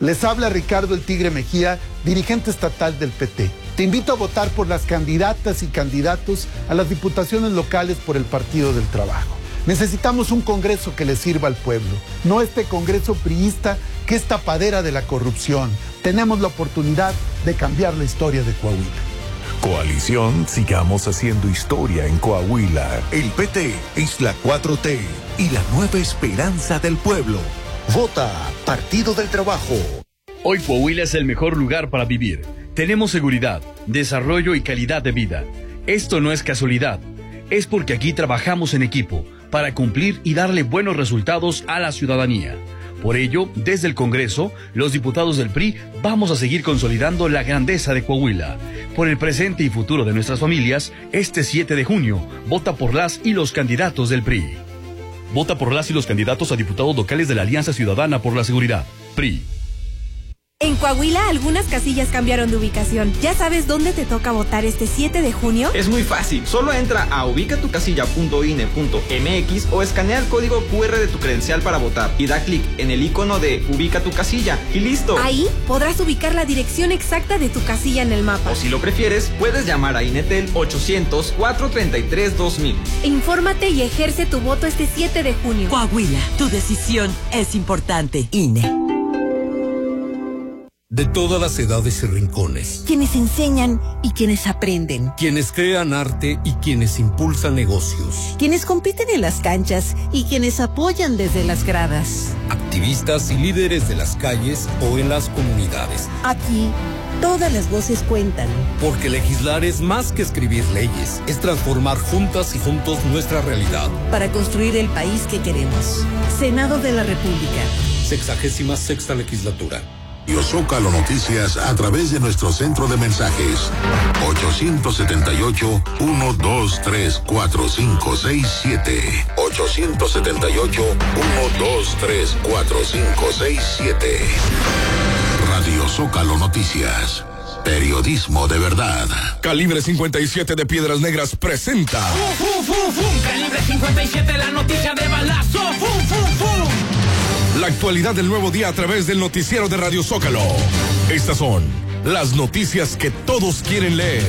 Les habla Ricardo el Tigre Mejía, dirigente estatal del PT. Te invito a votar por las candidatas y candidatos a las diputaciones locales por el Partido del Trabajo. Necesitamos un Congreso que le sirva al pueblo, no este Congreso priista que es tapadera de la corrupción. Tenemos la oportunidad de cambiar la historia de Coahuila. Coalición, sigamos haciendo historia en Coahuila. El PT es la 4T y la nueva esperanza del pueblo. Vota Partido del Trabajo. Hoy Coahuila es el mejor lugar para vivir. Tenemos seguridad, desarrollo y calidad de vida. Esto no es casualidad. Es porque aquí trabajamos en equipo para cumplir y darle buenos resultados a la ciudadanía. Por ello, desde el Congreso, los diputados del PRI vamos a seguir consolidando la grandeza de Coahuila. Por el presente y futuro de nuestras familias, este 7 de junio, vota por las y los candidatos del PRI. Vota por las y los candidatos a diputados locales de la Alianza Ciudadana por la Seguridad, PRI. En Coahuila, algunas casillas cambiaron de ubicación. ¿Ya sabes dónde te toca votar este 7 de junio? Es muy fácil. Solo entra a ubicatucasilla.ine.mx o escanea el código QR de tu credencial para votar y da clic en el icono de Ubica tu casilla y listo. Ahí podrás ubicar la dirección exacta de tu casilla en el mapa. O si lo prefieres, puedes llamar a INETEL 800-433-2000. Infórmate y ejerce tu voto este 7 de junio. Coahuila, tu decisión es importante. INE. De todas las edades y rincones. Quienes enseñan y quienes aprenden. Quienes crean arte y quienes impulsan negocios. Quienes compiten en las canchas y quienes apoyan desde las gradas. Activistas y líderes de las calles o en las comunidades. Aquí, todas las voces cuentan. Porque legislar es más que escribir leyes. Es transformar juntas y juntos nuestra realidad. Para construir el país que queremos. Senado de la República. 66ª legislatura. Radio Zócalo Noticias a través de nuestro centro de mensajes 878-123-4567 878-123-4567. Radio Zócalo Noticias, periodismo de verdad. Calibre 57 de Piedras Negras presenta Calibre 57, la noticia de balazo. la actualidad del nuevo día a través del noticiero de Radio Zócalo. Estas son las noticias que todos quieren leer.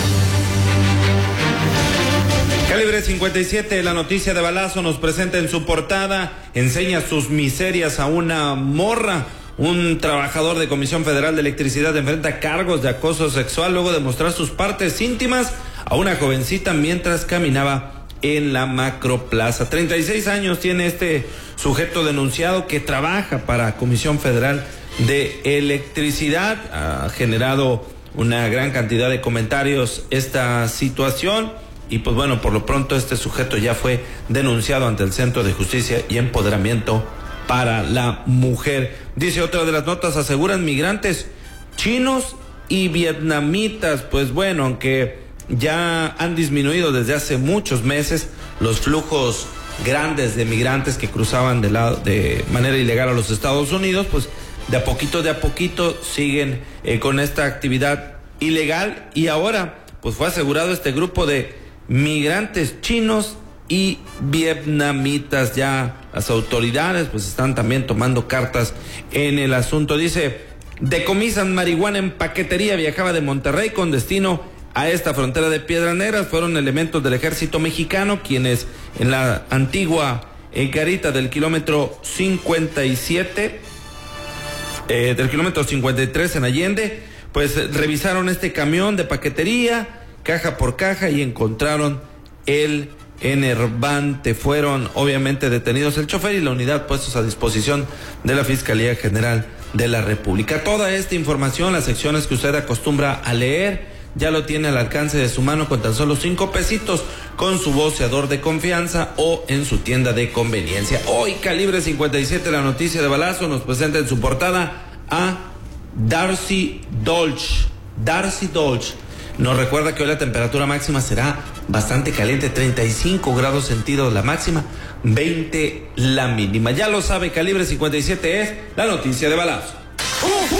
Calibre 57, la noticia de balazo, nos presenta en su portada, enseña sus miserias a una morra. Un trabajador de Comisión Federal de Electricidad enfrenta cargos de acoso sexual luego de mostrar sus partes íntimas a una jovencita mientras caminaba en la Macroplaza. 36 años tiene este sujeto denunciado que trabaja para Comisión Federal de Electricidad. Ha generado una gran cantidad de comentarios esta situación y pues bueno, por lo pronto este sujeto ya fue denunciado ante el Centro de Justicia y Empoderamiento para la Mujer. Dice otra de las notas, aseguran migrantes chinos y vietnamitas. Pues bueno, aunque ya han disminuido desde hace muchos meses los flujos grandes de migrantes que cruzaban de manera ilegal a los Estados Unidos, pues de a poquito siguen con esta actividad ilegal y ahora pues fue asegurado este grupo de migrantes chinos y vietnamitas. Ya las autoridades pues están también tomando cartas en el asunto. Dice, decomisan marihuana en paquetería, viajaba de Monterrey con destino a esta frontera de Piedras Negras. Fueron elementos del ejército mexicano quienes en la antigua garita del kilómetro 57, del kilómetro 53 en Allende, pues revisaron este camión de paquetería, caja por caja, y encontraron el enervante. Fueron obviamente detenidos el chofer y la unidad puestos a disposición de la Fiscalía General de la República. Toda esta información, las secciones que usted acostumbra a leer, ya lo tiene al alcance de su mano con tan solo 5 pesitos con su voceador de confianza o en su tienda de conveniencia. Hoy Calibre 57, la noticia de balazo, nos presenta en su portada a Darcy Dolch. Darcy Dolch nos recuerda que hoy la temperatura máxima será bastante caliente, 35 grados centígrados la máxima, 20 la mínima. Ya lo sabe, Calibre 57 es la noticia de balazo.